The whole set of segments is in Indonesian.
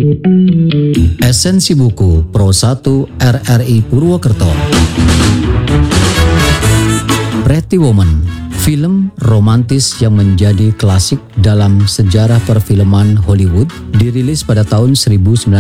Esensi buku Pro 1 RRI Purwokerto. Pretty Woman, film romantis yang menjadi klasik dalam sejarah perfilman Hollywood, dirilis pada tahun 1990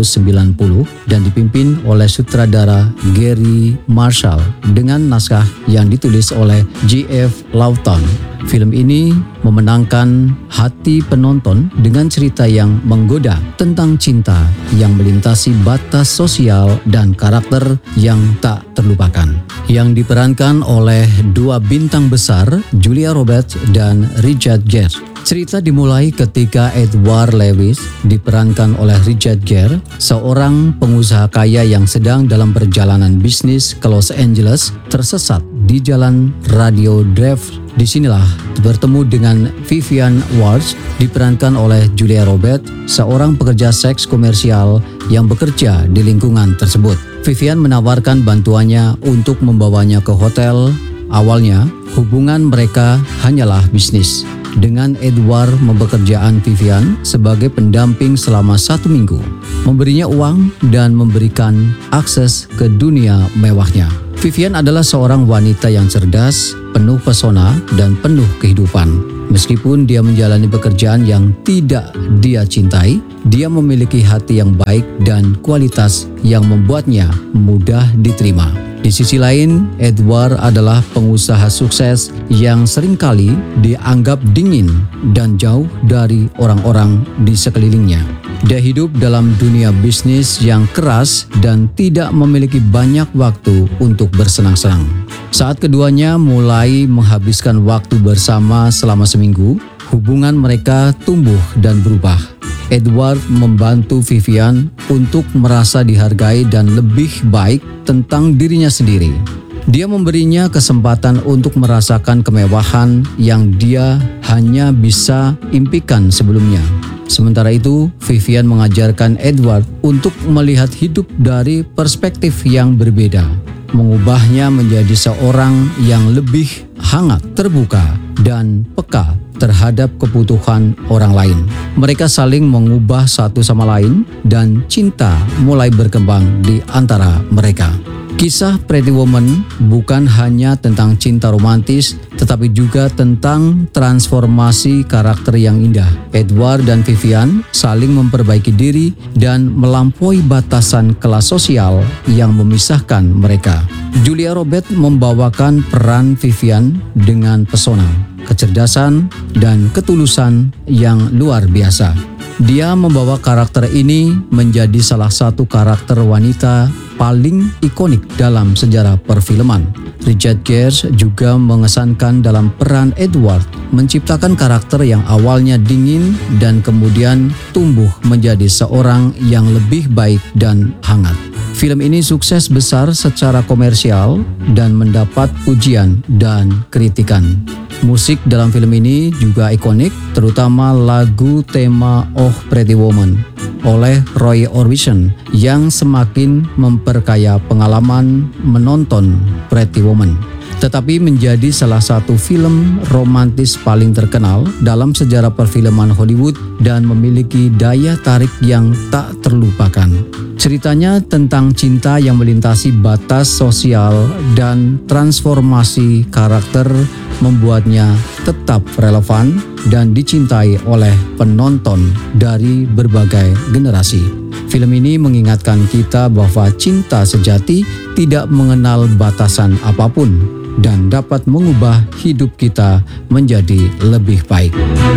dan dipimpin oleh sutradara Gary Marshall dengan naskah yang ditulis oleh J.F. Lawton. Film ini memenangkan hati penonton dengan cerita yang menggoda tentang cinta yang melintasi batas sosial dan karakter yang tak terlupakan. Yang diperankan oleh dua bintang besar, Julia Roberts dan Richard Gere. Cerita dimulai ketika Edward Lewis, diperankan oleh Richard Gere, seorang pengusaha kaya yang sedang dalam perjalanan bisnis ke Los Angeles, tersesat di jalan Radio Drive. Disinilah bertemu dengan Vivian Ward, diperankan oleh Julia Roberts, seorang pekerja seks komersial yang bekerja di lingkungan tersebut. Vivian menawarkan bantuannya untuk membawanya ke hotel. Awalnya, hubungan mereka hanyalah bisnis. Dengan Edward mempekerjaan Vivian sebagai pendamping selama 1 minggu, memberinya uang dan memberikan akses ke dunia mewahnya. Vivian adalah seorang wanita yang cerdas, penuh pesona, dan penuh kehidupan. Meskipun dia menjalani pekerjaan yang tidak dia cintai, dia memiliki hati yang baik dan kualitas yang membuatnya mudah diterima. Di sisi lain, Edward adalah pengusaha sukses yang seringkali dianggap dingin dan jauh dari orang-orang di sekelilingnya. Dia hidup dalam dunia bisnis yang keras dan tidak memiliki banyak waktu untuk bersenang-senang. Saat keduanya mulai menghabiskan waktu bersama selama seminggu, hubungan mereka tumbuh dan berubah. Edward membantu Vivian untuk merasa dihargai dan lebih baik tentang dirinya sendiri. Dia memberinya kesempatan untuk merasakan kemewahan yang dia hanya bisa impikan sebelumnya. Sementara itu, Vivian mengajarkan Edward untuk melihat hidup dari perspektif yang berbeda, mengubahnya menjadi seorang yang lebih hangat, terbuka, dan peka terhadap kebutuhan orang lain. Mereka saling mengubah satu sama lain dan cinta mulai berkembang di antara mereka. Kisah Pretty Woman bukan hanya tentang cinta romantis, tetapi juga tentang transformasi karakter yang indah. Edward dan Vivian saling memperbaiki diri dan melampaui batasan kelas sosial yang memisahkan mereka. Julia Roberts membawakan peran Vivian dengan pesona, kecerdasan, dan ketulusan yang luar biasa. Dia membawa karakter ini menjadi salah satu karakter wanita paling ikonik dalam sejarah perfilman. Richard Gere juga mengesankan dalam peran Edward, menciptakan karakter yang awalnya dingin dan kemudian tumbuh menjadi seorang yang lebih baik dan hangat. Film ini sukses besar secara komersial dan mendapat pujian dan kritikan. Musik dalam film ini juga ikonik, terutama lagu tema Oh Pretty Woman oleh Roy Orbison yang semakin memperkaya pengalaman menonton Pretty Woman. Tetapi menjadi salah satu film romantis paling terkenal dalam sejarah perfilman Hollywood dan memiliki daya tarik yang tak terlupakan. Ceritanya tentang cinta yang melintasi batas sosial dan transformasi karakter membuatnya tetap relevan dan dicintai oleh penonton dari berbagai generasi. Film ini mengingatkan kita bahwa cinta sejati tidak mengenal batasan apapun dan dapat mengubah hidup kita menjadi lebih baik.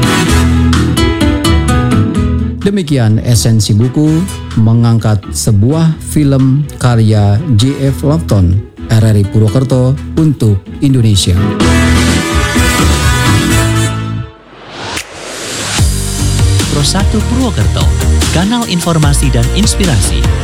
Demikian esensi buku mengangkat sebuah film karya J.F. Lawton, RRI Purwokerto untuk Indonesia. Pro 1 Purwokerto, kanal informasi dan inspirasi.